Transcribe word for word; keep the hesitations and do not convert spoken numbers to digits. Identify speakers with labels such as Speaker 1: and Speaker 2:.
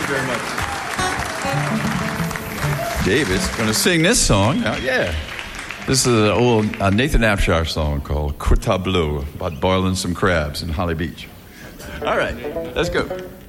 Speaker 1: very much. David's going to sing this song. Uh, yeah. This is an old uh, Nathan Abshire song called Tableau, about boiling some crabs in Holly Beach. All right, let's go.